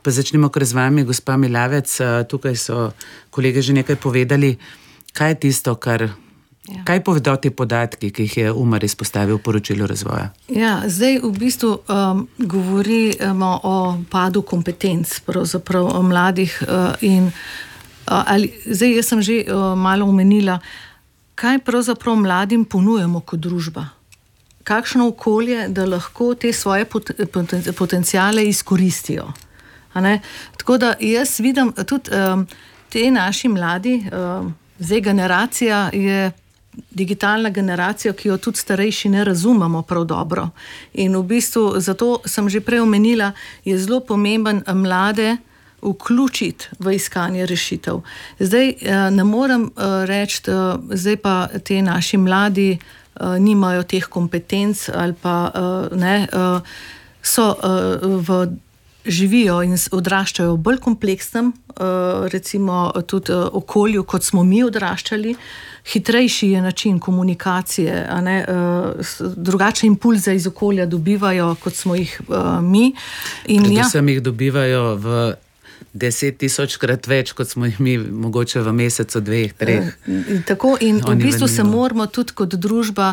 Pa začnimo kar z vami, gospa Milavec. Tukaj so kolege že nekaj povedali. Kaj je tisto, kaj povedo ti podatki, ki jih je UMAR izpostavil v poročilu razvoja? Ja, zdaj v bistvu govorimo o padu kompetenc, pravzaprav o mladih zdaj jaz sem že malo omenila, kaj pravzaprav mladim ponujemo kot družba. Kakšno okolje, da lahko te svoje potenciale izkoristijo. Tako da jaz vidim tudi te naši mladi, zdaj generacija je digitalna generacija, ki jo tudi starejši ne razumemo prav dobro. In v bistvu, zato sem že prej omenila, je zelo pomemben mlade vključiti v iskanje rešitev. Zdaj ne morem reči, zdaj pa te naši mladi nimajo teh kompetenc ali pa živijo in odraščajo v bolj kompleksnem, recimo tudi okolju, kot smo mi odraščali. Hitrejši je način komunikacije, drugačne impulze iz okolja dobivajo, kot smo jih mi. Predvsem jih dobivajo v 10,000-krat več, kot smo jih mi mogoče v mesecu, 2, 3. Tako in v bistvu se moramo tudi kot družba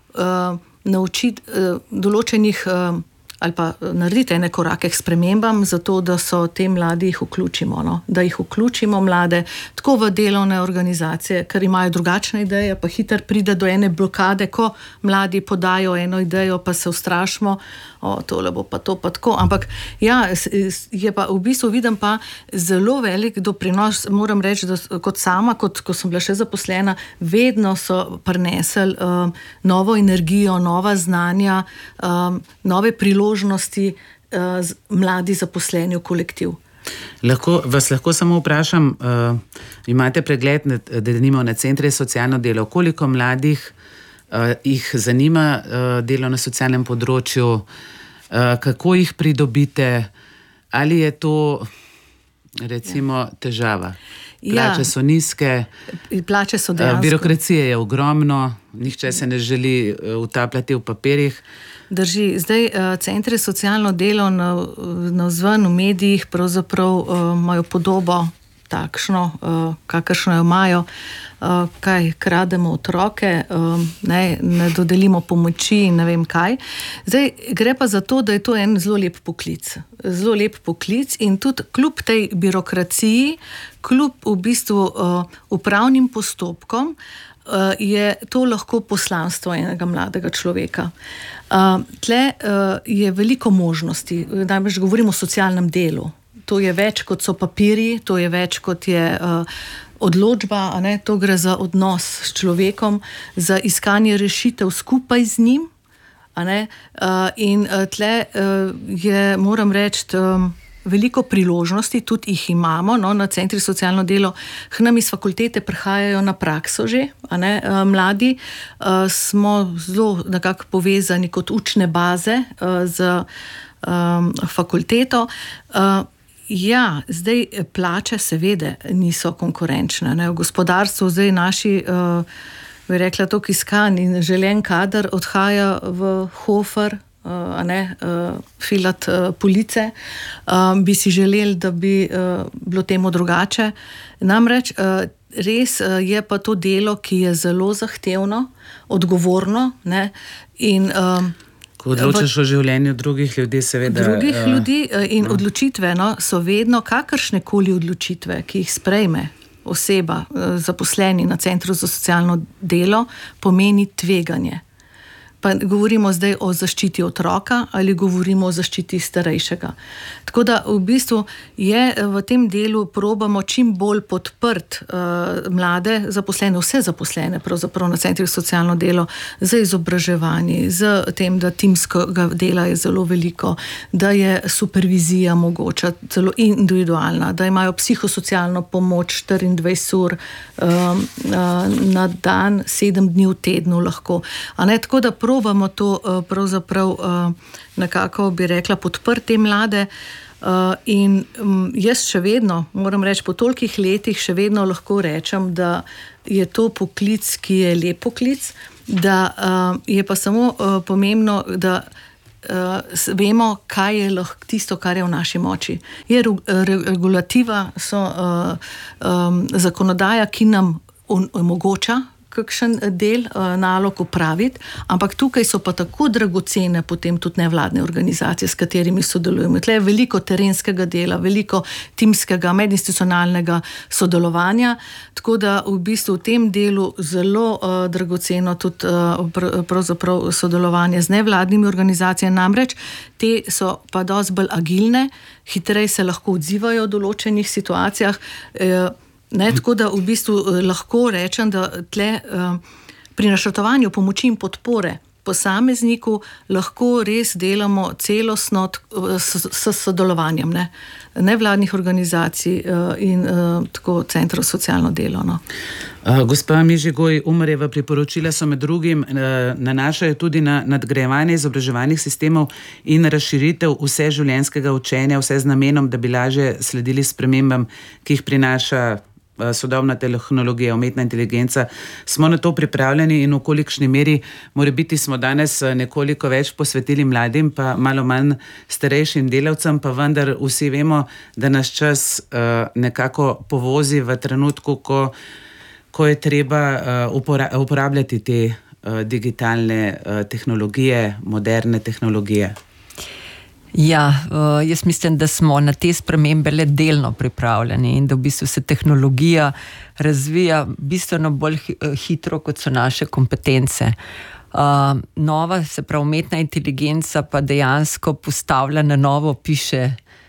naučiti določenih ali pa narediti ene korake k spremembam, zato da so te mladi jih vključimo, da jih vključimo mlade, tako v delovne organizacije, ker imajo drugačne ideje, pa hitro pride do ene blokade, ko mladi podajo eno idejo, pa se ustrašimo, tole bo pa to, pa tako. Ampak ja, je pa v bistvu vidim pa zelo velik doprinos, moram reči, da kot sama, ko sem bila še zaposlena, vedno so prinesli novo energijo, nova znanja, nove priložnosti mladi zaposleni v kolektiv. Vas lahko samo vprašam, imate pregled, da nimamo na centre socialno delo, koliko mladih jih zanima delo na socialnem področju, kako jih pridobite, ali je to recimo težava? Plače so nizke, plače so dejansko. Birokracije je ogromno, nihče se ne želi utapljati v papirjih. Drži, zdaj centri socialno delo navzven v medijih pravzaprav imajo podobo takšno, kakršno jo imajo, krademo otroke, ne dodelimo pomoči in ne vem kaj. Zdaj gre pa za to, da je to en zelo lep poklic. Zelo lep poklic in tudi kljub tej birokraciji, kljub v bistvu upravnim postopkom, je to lahko poslanstvo enega mladega človeka. Tle je veliko možnosti, najbrž govorimo o socialnem delu. To je več kot so papirji, to je več kot je odločba, to gre za odnos s človekom, za iskanje rešitev skupaj z njim. In tle je, moram reči, veliko priložnosti, tudi jih imamo, na centri socialno delo, k nam iz fakultete prihajajo na prakso že, mladi, smo zelo nekako povezani kot učne baze z fakulteto. Ja, zdaj plače seveda niso konkurenčne. V gospodarstvu zdaj naši, bi rekla, toliko iskan in želen kader odhaja v Hofer, filat police. Bi si želeli, da bi bilo temu drugače. Namreč res je pa to delo, ki je zelo zahtevno, odgovorno, in ko odločaš o življenju drugih ljudi, seveda. Drugih ljudi in odločitve so vedno kakršnekoli odločitve, ki jih sprejme oseba, zaposleni na centru za socialno delo, pomeni tveganje. Pa govorimo zdaj o zaščiti otroka ali govorimo o zaščiti starejšega. Tako da v bistvu je v tem delu probamo čim bolj podprt mlade zaposlene, vse zaposlene pravzaprav na centrih socialno delo, z izobraževanji, z tem, da timskega dela je zelo veliko, da je supervizija mogoča, celo individualna, da imajo psihosocialno pomoč 24 ur na dan, 7 dni v tednu lahko. Tako da probamo to pravzaprav nekako, bi rekla, podprti mlade in jaz še vedno, moram reči, po tolikih letih še vedno lahko rečem, da je to poklic, ki je lep poklic, da je pa samo pomembno, da vemo, kaj je lahko tisto, kar je v naši moči. Je regulativa, so zakonodaja, ki nam omogoča kakšen del nalog opraviti, ampak tukaj so pa tako dragocene potem tudi nevladne organizacije, s katerimi sodelujemo. Tle je veliko terenskega dela, veliko timskega, medinstitucionalnega sodelovanja, tako da v bistvu v tem delu zelo dragoceno tudi pravzaprav sodelovanje z nevladnimi organizacijami, namreč te so pa dosti bolj agilne, hitreje se lahko odzivajo v določenih situacijah, tako da v bistvu lahko rečem, da tle pri načrtovanju pomoči in podpore posamezniku lahko res delamo celostno s sodelovanjem nevladnih organizacij in tako centrov socialno delo. Gospa Mižigoj Umarjeva, priporočila so med drugim nanašajo tudi na nadgrajevanje izobraževalnih sistemov in razširitev vseživljenjskega učenja, vse z namenom, da bi lažje sledili spremembam, ki jih prinaša sodobna tehnologija, umetna inteligenca. Smo na to pripravljeni in v kolikšni meri morebiti smo danes nekoliko več posvetili mladim, pa malo manj starejšim delavcem, pa vendar vsi vemo, da nas čas nekako povozi v trenutku, ko je treba uporabljati te digitalne tehnologije, moderne tehnologije. Ja, jaz mislim, da smo na te spremembe le delno pripravljeni in da v bistvu se tehnologija razvija bistveno bolj hitro, kot so naše kompetence. Nova, se pravi umetna inteligenca, pa dejansko postavlja na novo, piše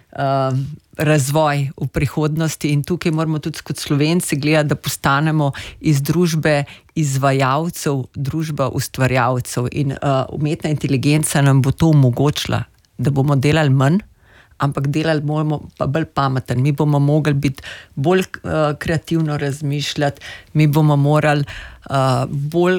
razvoj v prihodnosti in tukaj moramo tudi kot Slovenci gledati, da postanemo iz družbe izvajalcev, družba ustvarjalcev in umetna inteligenca nam bo to omogočila, da bomo delali manj, ampak delali bomo pa bolj pameten. Mi bomo mogli biti bolj kreativno razmišljati, mi bomo morali bolj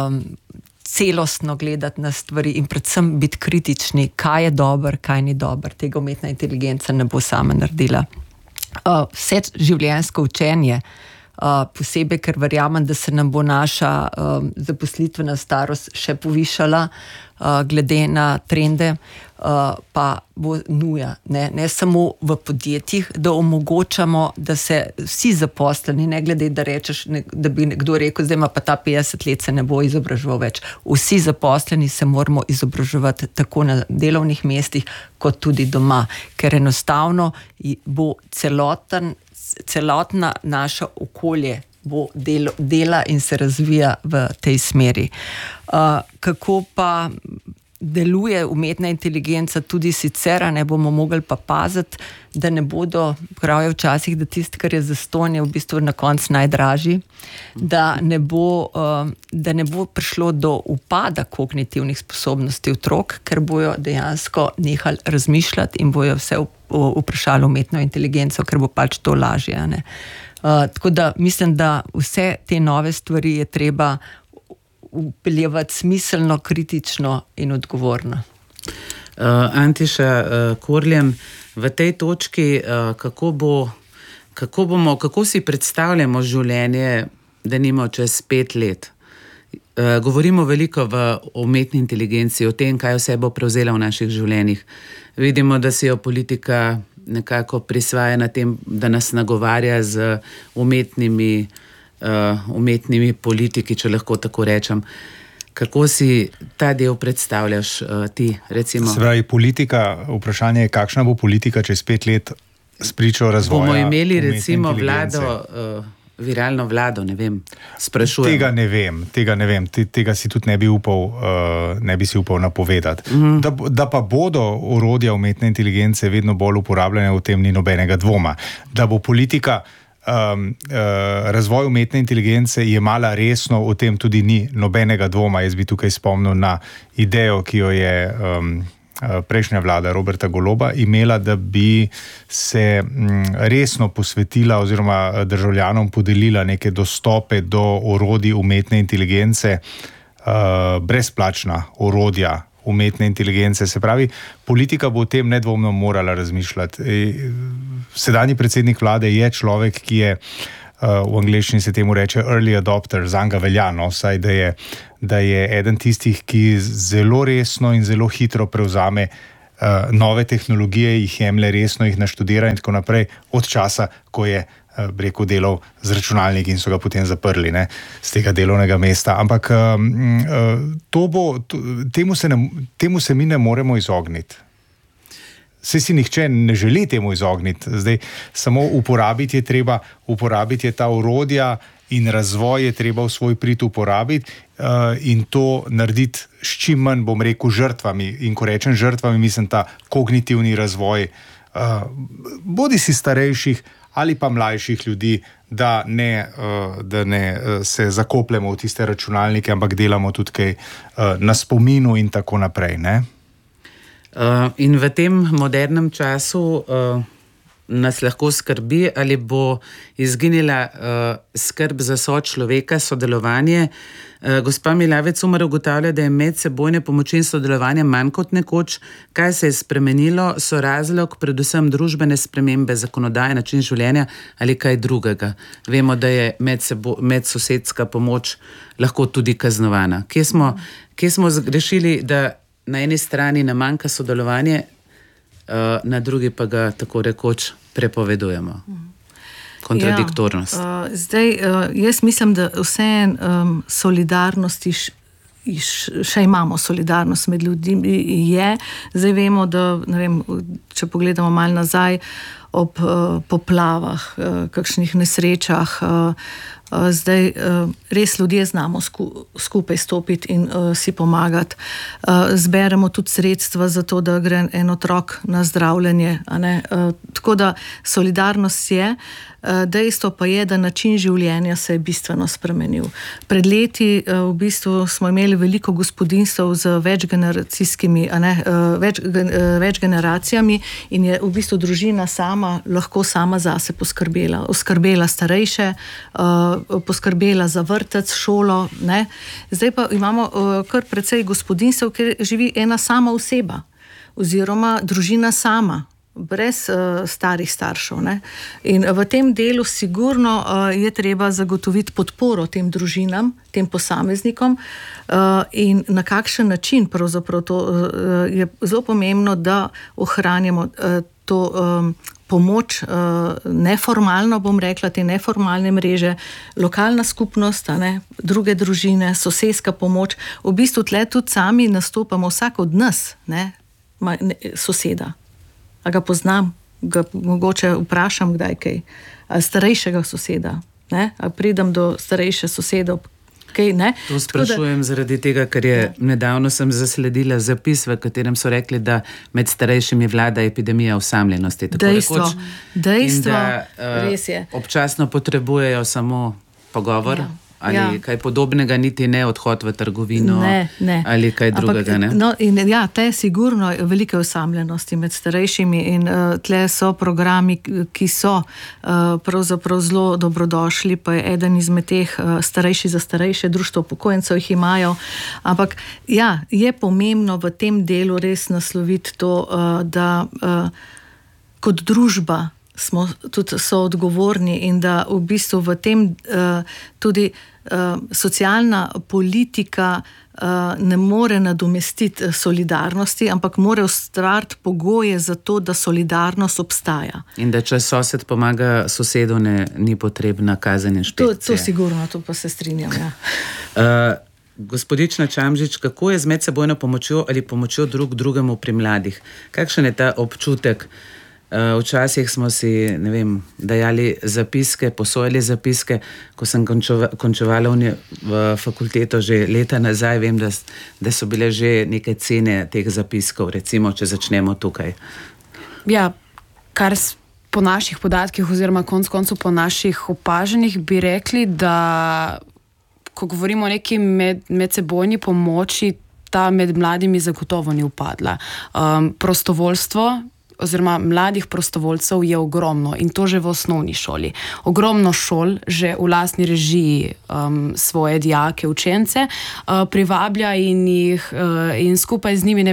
celostno gledati na stvari in predvsem biti kritični, kaj je dobro, kaj ni dobro. Tega umetna inteligenca ne bo sama naredila. Vse življenjsko učenje, posebej, ker verjamem, da se nam bo naša zaposlitvena starost še povišala, glede na trende, pa bo nuja. Ne samo v podjetjih, da omogočamo, da se vsi zaposleni, ne glede, da rečeš, da bi nekdo rekel, zdaj ima pa ta 50 let, se ne bo izobraževal več. Vsi zaposleni se moramo izobraževati tako na delovnih mestih, kot tudi doma, ker enostavno bo celotna naša okolje bo dela in se razvija v tej smeri. Kako pa deluje umetna inteligenca tudi sicer, ne bomo mogli pa paziti, da ne bodo, pravijo včasih, da tisto, kar je zastonj, je v bistvu na koncu najdražji, da ne bo prišlo do upada kognitivnih sposobnosti otrok, ker bojo dejansko nehali razmišljati in bojo vse vprašali umetno inteligenco, ker bo pač to lažje. Tako da mislim, da vse te nove stvari je treba upeljevati smiselno, kritično in odgovorno. Antiša Korljan, v tej točki, kako si predstavljamo življenje, da nimo čez 5 let? Govorimo veliko v umetni inteligenci, o tem, kaj vse bo prevzela v naših življenjih. Vidimo, da si jo politika nekako prisvaja na tem, da nas nagovarja z umetnimi politiki, če lahko tako rečem. Kako si ta del predstavljaš ti, recimo? Se pravi, politika, vprašanje je, kakšna bo politika čez 5 let spričo razvoja? Bomo imeli recimo viralno vlado, ne vem, sprašujem. Tega ne vem, tega si tudi ne bi si upal napovedati. Da pa bodo orodja umetne inteligence vedno bolj uporabljene, v tem ni nobenega dvoma. Da bo politika razvoj umetne inteligence jemala resno, o tem tudi ni nobenega dvoma. Jaz bi tukaj spomnil na idejo, ki jo je prejšnja vlada Roberta Goloba imela, da bi se resno posvetila oziroma državljanom podelila neke dostope do orodij umetne inteligence, brezplačna orodja umetne inteligence. Se pravi, politika bo o tem nedvomno morala razmišljati. Sedanji predsednik vlade je človek, ki je v angleščini se temu reče early adopter, zanj ga velja, no, vsaj da je eden tistih, ki zelo resno in zelo hitro prevzame nove tehnologije, jih jemlje resno, jih naštudira in tako naprej, od časa, ko je rekel, delal z računalniki in so ga potem zaprli, ne, z tega delovnega mesta. Ampak temu se mi ne moremo izogniti. Saj si nihče ne želi temu izogniti. Zdaj, samo uporabiti je ta orodja in razvoj je treba v svoj prid uporabiti in to narediti s čim manj, bom rekel, žrtvami. In ko rečem žrtvami, mislim ta kognitivni razvoj bodi si starejših ali pa mlajših ljudi, da ne se zakopljemo v tiste računalnike, ampak delamo tudi kaj na spominu in tako naprej, ne? In v tem modernem času nas lahko skrbi, ali bo izginila skrb za sočloveka, sodelovanje. Gospa Milavec Umar ugotavlja, da je medsebojne pomoči in sodelovanja manj kot nekoč. Kaj se je spremenilo? So razlog predvsem družbene spremembe, zakonodaje, način življenja ali kaj drugega? Vemo, da je medsosedska pomoč lahko tudi kaznovana. Kje smo zgrešili, da na eni strani nam manjka sodelovanje, na drugi pa ga tako rekoč prepovedujemo? Kontradiktornost. Ja, zdaj, jaz mislim, da vse solidarnosti še imamo, solidarnost med ljudmi je. Zdaj vemo, da, ne vem, če pogledamo malo nazaj, ob poplavah, kakšnih nesrečah, zdaj res ljudje znamo skupaj stopiti in si pomagati. Zberemo tudi sredstva za to, da gre en otrok na zdravljenje, a ne? Tako da solidarnost je. Dejstvo pa je, da način življenja se je bistveno spremenil. Pred leti v bistvu smo imeli veliko gospodinjstev z večgeneracijskimi, več generacijami in je v bistvu družina lahko sama zase poskrbela. Oskrbela starejše, poskrbela za vrtec, šolo, ne. Zdaj pa imamo kar precej gospodinjstev, kjer živi ena sama oseba oziroma družina sama, brez starih staršev, ne. In v tem delu sigurno je treba zagotoviti podporo tem družinam, tem posameznikom in na kakšen način pravzaprav to je zelo pomembno, da ohranjamo to pomoč neformalno, bom rekla, te neformalne mreže, lokalna skupnost, druge družine, sosedska pomoč. V bistvu tle tudi sami nastopamo, vsak od nas, ne, soseda. A ga poznam, ga mogoče vprašam kdaj kaj, starejšega soseda, ne? A pridem do starejše sosedov, kaj, ne? To sprašujem zaradi tega, ker je nedavno sem zasledila zapis, v katerem so rekli, da med starejšimi vlada epidemija osamljenosti. Dejstvo, in da res je. Občasno potrebujejo samo pogovor. Ali kaj podobnega, niti ne odhod v trgovino, ne. Ali kaj drugega, ne? No, in te sigurno velike osamljenosti med starejšimi in tle so programi, ki so pravzaprav zelo dobrodošli, pa je eden izmed teh starejši za starejše, društvo upokojencev jih imajo, ampak je pomembno v tem delu res nasloviti to, da kot družba smo tudi soodgovorni in da v bistvu v tem tudi socialna politika ne more nadomestiti solidarnosti, ampak mora ustvariti pogoje za to, da solidarnost obstaja. In da če sosed pomaga sosedu, ni potrebna kazen inšpekcije. To sigurno, to pa se strinjam, Gospodična Čamžič, kako je z medsebojno pomočjo ali pomočjo drug drugemu pri mladih? Kakšen je ta občutek? Včasih smo si, ne vem, dajali zapiske, posojali zapiske, ko sem končevala v fakulteto že leta nazaj, vem, da so bile že neke cene teh zapiskov, recimo, če začnemo tukaj. Ja, kar po naših podatkih oziroma konc koncu po naših opaženjih bi rekli, da ko govorimo o neki medsebojni pomoči, ta med mladimi zagotovo ni upadla. Prostovoljstvo oziroma mladih prostovoljcev je ogromno in to že v osnovni šoli. Ogromno šol že v lastni režiji svoje dijake, učence privablja in skupaj z njimi, ne vem,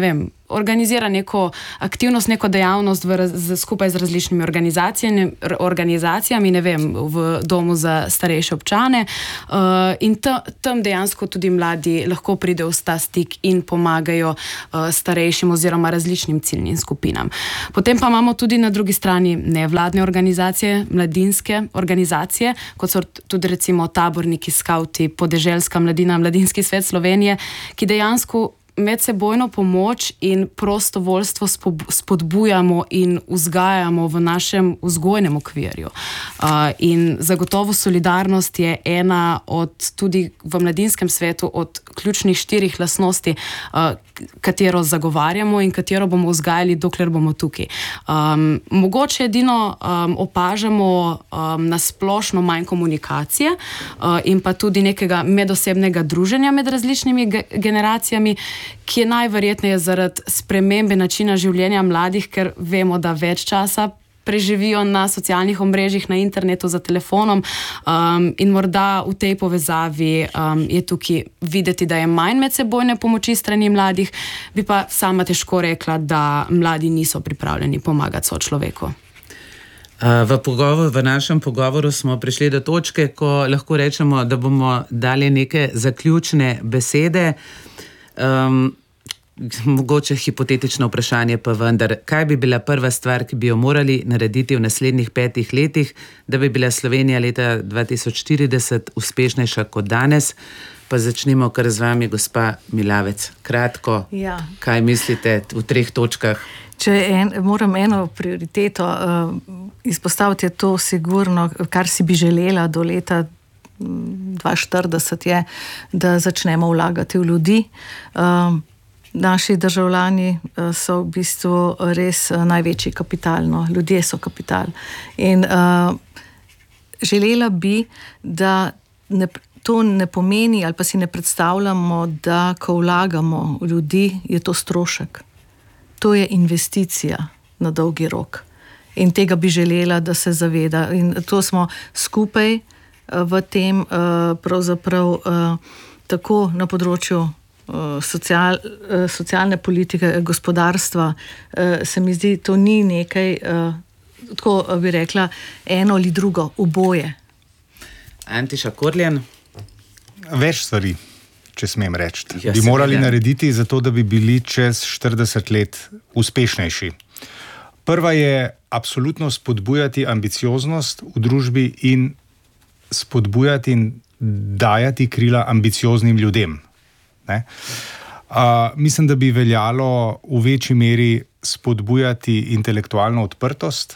organizira neko aktivnost, neko dejavnost skupaj z različnimi organizacijami, ne vem, v domu za starejše občane, in tam dejansko tudi mladi lahko pridejo v ta stik in pomagajo starejšim oziroma različnim ciljnim skupinam. Potem pa imamo tudi na drugi strani nevladne organizacije, mladinske organizacije, kot so tudi recimo taborniki, skauti, podeželska mladina, Mladinski svet Slovenije, ki dejansko medsebojno pomoč in prostovoljstvo spodbujamo in vzgajamo v našem vzgojnem okvirju. In zagotovo solidarnost je ena od, tudi v mladinskem svetu, od ključnih 4 lastnosti, katero zagovarjamo in katero bomo vzgajali, dokler bomo tukaj. Mogoče edino opažamo nasplošno manj komunikacije in pa tudi nekega medosebnega druženja med različnimi generacijami, ki je najverjetneje zaradi spremembe načina življenja mladih, ker vemo, da več časa preživijo na socialnih omrežjih, na internetu, za telefonom, in morda v tej povezavi je tukaj videti, da je manj medsebojne pomoči strani mladih, bi pa sama težko rekla, da mladi niso pripravljeni pomagati sočloveku. V našem pogovoru smo prišli do točke, ko lahko rečemo, da bomo dali neke zaključne besede. Mogoče hipotetično vprašanje pa vendar, kaj bi bila prva stvar, ki bi jo morali narediti v naslednjih 5 letih, da bi bila Slovenija leta 2040 uspešnejša kot danes? Pa začnimo kar z vami, gospa Milavec. Kratko, kaj mislite v 3 točkah? Če moram eno prioriteto izpostaviti, je to sigurno, kar si bi želela do leta 2040 je, da začnemo vlagati v ljudi. Naši državljani so v bistvu res največji kapital, no, ljudje so kapital. In želela bi, da to ne pomeni ali pa si ne predstavljamo, da ko vlagamo v ljudi, je to strošek. To je investicija na dolgi rok. In tega bi želela, da se zaveda. In to smo skupaj v tem pravzaprav tako na področju socialne politike, gospodarstva, se mi zdi, to ni nekaj, tako bi rekla, eno ali drugo, oboje. Antiša Korljan? Več stvari, če smem reči, bi morali narediti zato, da bi bili čez 40 let uspešnejši. Prva je absolutno spodbujati ambicioznost v družbi in spodbujati in dajati krila ambicioznim ljudem. Mislim, da bi veljalo v večji meri spodbujati intelektualno odprtost,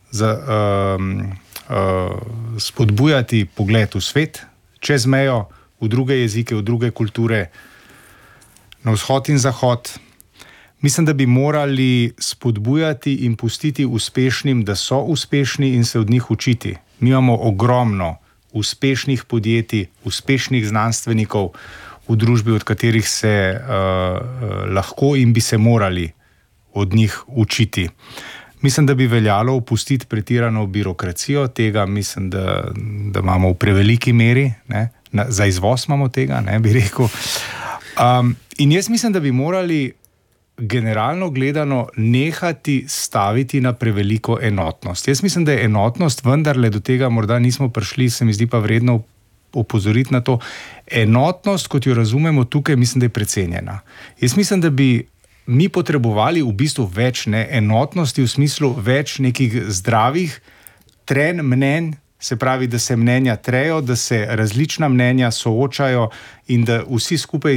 spodbujati pogled v svet, čez mejo, v druge jezike, v druge kulture, na vzhod in zahod. Mislim, da bi morali spodbujati in pustiti uspešnim, da so uspešni in se od njih učiti. Mi imamo ogromno uspešnih podjetij, uspešnih znanstvenikov v družbi, od katerih se lahko in bi se morali od njih učiti. Mislim, da bi veljalo opustiti pretirano birokracijo, tega mislim, da imamo v preveliki meri, ne? Za izvoz imamo tega, ne, bi rekel. In jaz mislim, da bi morali generalno gledano nehati staviti na preveliko enotnost. Jaz mislim, da je enotnost, vendarle do tega morda nismo prišli, se mi zdi pa vredno opozoriti na to. Enotnost, kot jo razumemo tukaj, mislim, da je precenjena. Jaz mislim, da bi mi potrebovali v bistvu več enotnosti, v smislu več nekih zdravih trenj mnenj, se pravi, da se mnenja trejo, da se različna mnenja soočajo in da vsi skupaj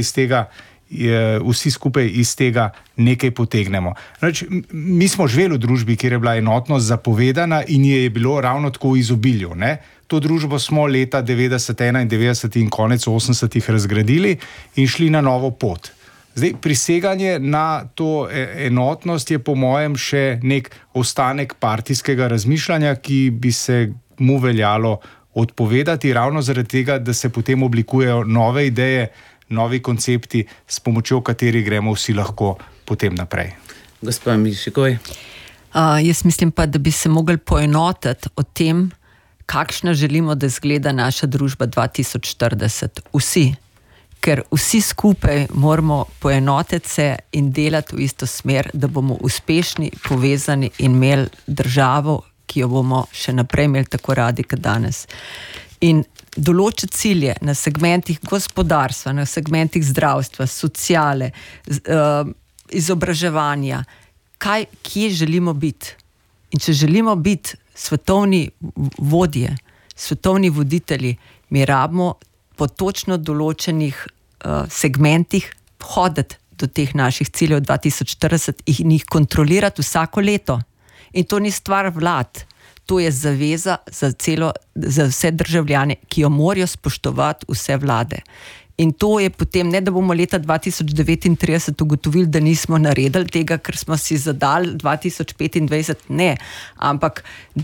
iz tega nekaj potegnemo. Mi smo živeli v družbi, kjer je bila enotnost zapovedana in je bilo ravno tako v izobilju. Ne? To družbo smo leta 90, 91 in konec 80 razgradili in šli na novo pot. Zdaj, priseganje na to enotnost je po mojem še nek ostanek partijskega razmišljanja, ki bi se mu veljalo odpovedati, ravno zaradi tega, da se potem oblikujejo nove ideje, novi koncepti, s pomočjo katerih gremo vsi lahko potem naprej. Gospa Mišikoj? Jaz mislim pa, da bi se mogli poenotiti o tem, kakšna želimo, da izgleda naša družba 2040. Vsi. ker vsi skupaj moramo poenotiti se in delati v isto smer, da bomo uspešni, povezani in imeli državo, ki jo bomo še naprej imeli tako radi, kot danes. In določiti cilje na segmentih gospodarstva, na segmentih zdravstva, sociale, izobraževanja, kje želimo biti. In če želimo biti svetovni vodje, svetovni voditelji, mi rabimo po točno določenih segmentih hoditi do teh naših ciljev 2040 in jih kontrolirati vsako leto. In to ni stvar vlad, to je zaveza za vse državljane, ki jo morajo spoštovati vse vlade. In to je potem, ne da bomo leta 2039 ugotovili, da nismo naredili tega, ker smo si zadali 2025, ne, ampak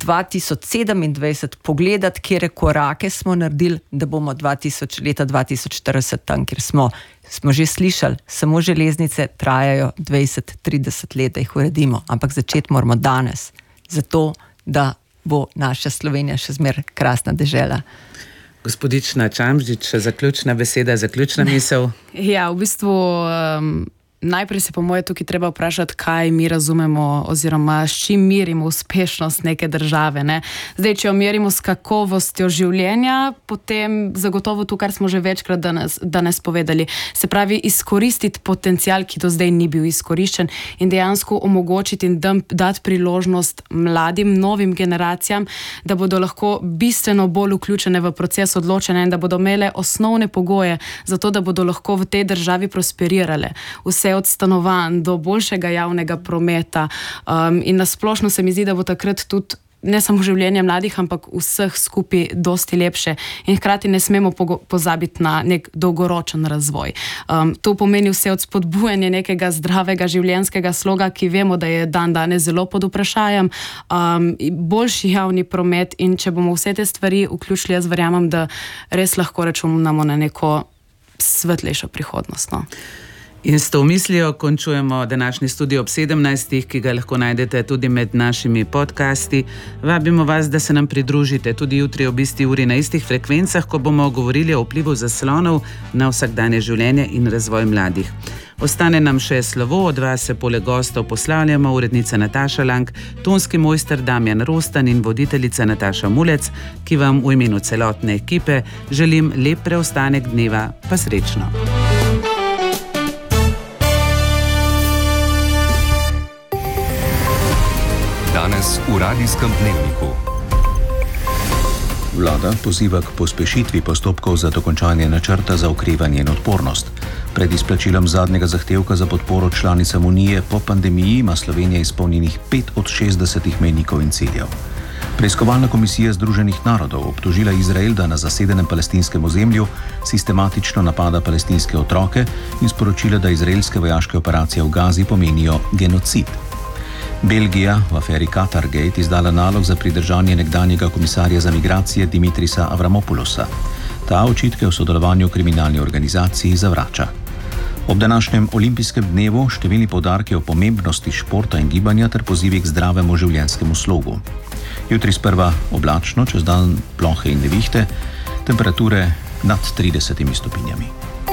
2027 pogledati, kjere korake smo naredili, da bomo leta 2040 tam, kjer smo že slišali, samo železnice trajajo 20-30 let, da jih uredimo, ampak začeti moramo danes, zato da bo naša Slovenija še zmeraj krasna dežela. Gospodična Čamžič, zaključna beseda, zaključna misel. Ja, v bistvu najprej se po moje tukaj treba vprašati, kaj mi razumemo oziroma s čim merimo uspešnost neke države. Ne? Zdaj, če jo merimo s kakovostjo življenja, potem zagotovo to, kar smo že večkrat danes povedali. Se pravi, izkoristiti potencial, ki do zdaj ni bil izkoriščen in dejansko omogočiti in dati priložnost mladim, novim generacijam, da bodo lahko bistveno bolj vključene v proces odločanja in da bodo imele osnovne pogoje za to, da bodo lahko v tej državi prosperirale. Vse od stanovanj do boljšega javnega prometa in nasplošno se mi zdi, da bo takrat tudi ne samo življenje mladih, ampak vseh skupaj dosti lepše in hkrati ne smemo pozabiti na nek dolgoročen razvoj. To pomeni vse od spodbujanja nekega zdravega življenjskega sloga, ki vemo, da je dan danes zelo pod vprašajem, boljši javni promet in če bomo vse te stvari vključili, jaz verjamem, da res lahko računamo na neko svetlejšo prihodnost. No? In s to mislijo končujemo današnji studio ob 17, ki ga lahko najdete tudi med našimi podcasti. Vabimo vas, da se nam pridružite tudi jutri ob isti uri na istih frekvencah, ko bomo govorili o vplivu zaslonov na vsakdanje življenje in razvoj mladih. Ostane nam še slovo, od vas se poleg gostov poslavljamo urednica Nataša Lang, tonski mojster Damjan Rostan in voditeljica Nataša Mulec, ki vam v imenu celotne ekipe želim lep preostanek dneva, pa srečno. Danes v radijskem dnevniku. Vlada poziva k pospešitvi postopkov za dokončanje načrta za okrevanje in odpornost. Pred izplačilom zadnjega zahtevka za podporo članicam Unije po pandemiji ima Slovenija izpolnjenih 5 od 60 mejnikov in ciljev. Preiskovalna komisija Združenih narodov obtožila Izrael, da na zasedenem palestinskem ozemlju sistematično napada palestinske otroke in sporočila, da izraelske vojaške operacije v Gazi pomenijo genocid. Belgija v aferi Qatargate izdala nalog za pridržanje nekdanjega komisarja za migracije Dimitrisa Avramopulosa. Ta očitke o sodelovanju v kriminalni organizaciji zavrača. Ob današnjem olimpijskem dnevu številni poudarki o pomembnosti športa in gibanja ter pozivi k zdravemu življenjskemu slogu. Jutri sprva oblačno, čez dan plohe in nevihte, temperature nad 30 stopinjami.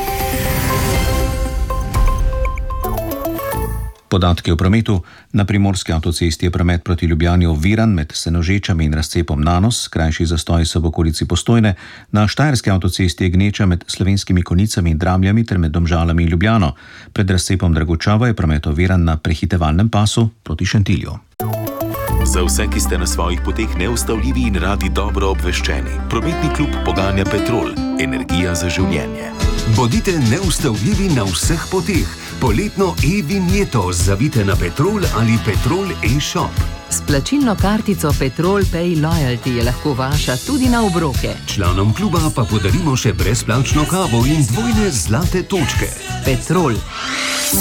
Podatki o prometu. Na primorski avtocesti je promet proti Ljubljani oviran med Senožečami in razcepom Nanos, krajši zastoj so v okolici Postojne. Na štajerski avtocesti je gneča med Slovenskimi Konjicami in Dramljami ter med Domžalami in Ljubljano. Pred razcepom Dragočava je promet oviran na prehitevalnem pasu proti Šentilju. Za vse, ki ste na svojih poteh neustavljivi in radi dobro obveščeni, prometni klub poganja Petrol, energija za življenje. Bodite neustavljivi na vseh poteh. Poletno e-vinjeto zavite na Petrol ali Petrol e-shop. S plačilno kartico Petrol Pay Loyalty je lahko vaša tudi na obroke. Članom kluba pa podarimo še brezplačno kavo in dvojne zlate točke. Petrol.